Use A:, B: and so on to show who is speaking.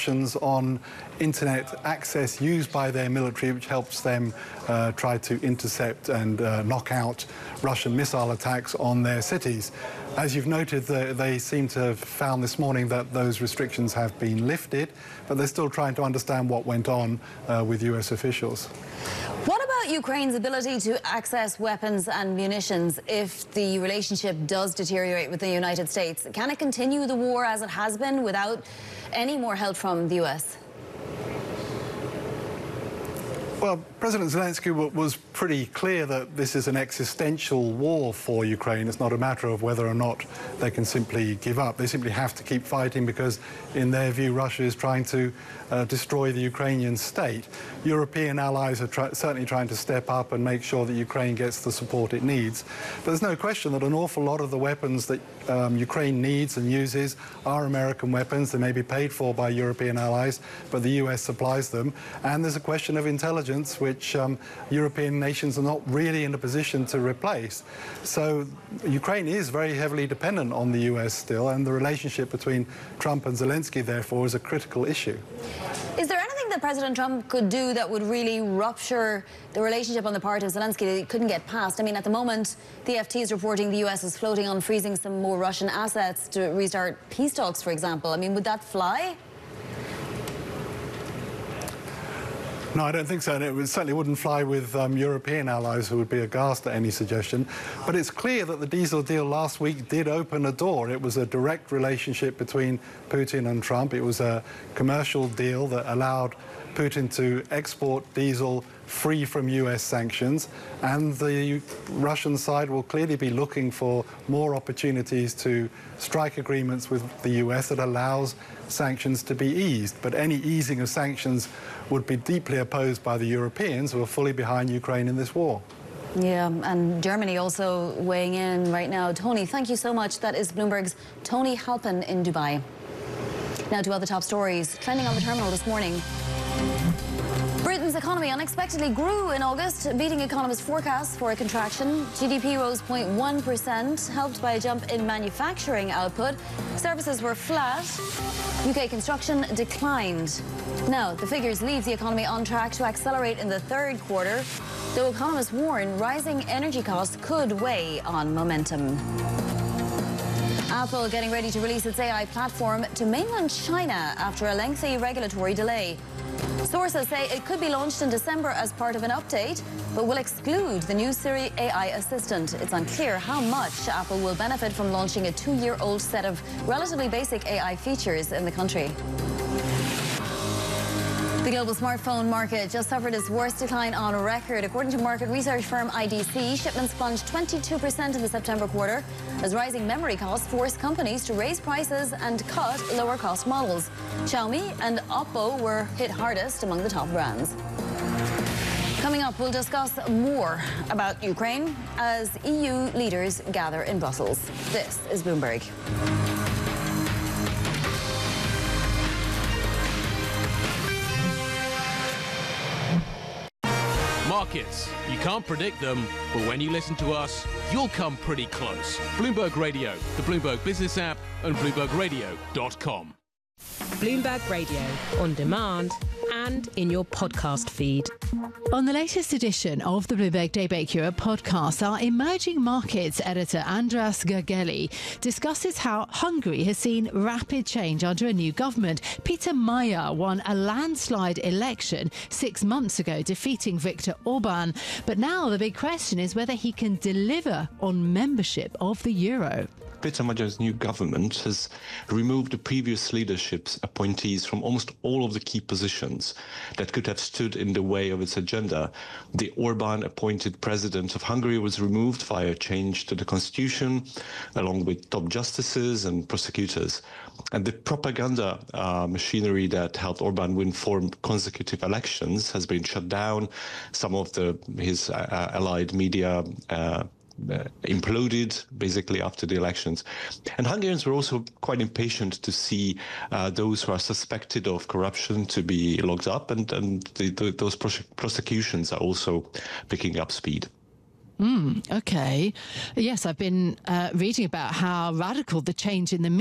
A: restrictions on internet access used by their military, which helps them try to intercept and knock out Russian missile attacks on their cities. As you've noted, they seem to have found this morning that those restrictions have been lifted, but they're still trying to understand what went on with US officials.
B: What about Ukraine's ability to access weapons and munitions if the relationship does deteriorate with the United States? Can it continue the war as it has been without any more help from the US?
A: Well, President Zelensky was pretty clear that this is an existential war for Ukraine. It's not a matter of whether or not they can simply give up. They simply have to keep fighting because, in their view, Russia is trying to destroy the Ukrainian state. European allies are certainly trying to step up and make sure that Ukraine gets the support it needs. But there's no question that an awful lot of the weapons that Ukraine needs and uses are American weapons. They may be paid for by European allies, but the US supplies them. And there's a question of intelligence, which European nations are not really in a position to replace. So Ukraine is very heavily dependent on the US still, and the relationship between Trump and Zelensky, therefore, is a critical issue.
B: Is there anything that President Trump could do that would really rupture the relationship on the part of Zelensky that he couldn't get past? I mean, at the moment, the FT is reporting the US is floating on freezing some more Russian assets to restart peace talks, for example. I mean, would that fly?
A: No, I don't think so. And it certainly wouldn't fly with European allies who would be aghast at any suggestion. But it's clear that the diesel deal last week did open a door. It was a direct relationship between Putin and Trump. It was a commercial deal that allowed Putin to export diesel free from US sanctions, and the Russian side will clearly be looking for more opportunities to strike agreements with the US that allows sanctions to be eased. But any easing of sanctions would be deeply opposed by the Europeans, who are fully behind Ukraine in this war.
B: Yeah, and Germany also weighing in right now. Tony, thank you so much. That is Bloomberg's Tony Halpin in Dubai. Now to other top stories trending on the terminal this morning. Britain's economy unexpectedly grew in August, beating economists' forecasts for a contraction. GDP rose 0.1%, helped by a jump in manufacturing output. Services were flat. UK construction declined. Now, the figures leave the economy on track to accelerate in the third quarter, though economists warn rising energy costs could weigh on momentum. Apple getting ready to release its AI platform to mainland China after a lengthy regulatory delay. Sources say it could be launched in December as part of an update, but will exclude the new Siri AI assistant. It's unclear how much Apple will benefit from launching a 2-year-old set of relatively basic AI features in the country. The global smartphone market just suffered its worst decline on record. According to market research firm IDC, shipments plunged 22% in the September quarter as rising memory costs forced companies to raise prices and cut lower-cost models. Xiaomi and Oppo were hit hardest among the top brands. Coming up, we'll discuss more about Ukraine as EU leaders gather in Brussels. This is Bloomberg.
C: Markets. You can't predict them, but when you listen to us, you'll come pretty close. Bloomberg Radio, the Bloomberg Business app, and BloombergRadio.com.
D: Bloomberg Radio, on demand and in your podcast feed.
E: On the latest edition of the Bloomberg Daybreak Europe podcast, our emerging markets editor Andras Gergely discusses how Hungary has seen rapid change under a new government. Peter Mayer won a landslide election 6 months ago, defeating Viktor Orban. But now the big question is whether he can deliver on membership of the euro.
F: Peter Magyar's new government has removed the previous leadership's appointees from almost all of the key positions that could have stood in the way of its agenda. The Orban-appointed president of Hungary was removed via a change to the constitution, along with top justices and prosecutors. And the propaganda machinery that helped Orban win 4 consecutive elections has been shut down. Some of his allied media imploded basically after the elections. And Hungarians were also quite impatient to see those who are suspected of corruption to be locked up, and those prosecutions are also picking up speed.
E: Okay. Yes, I've been reading about how radical the change in the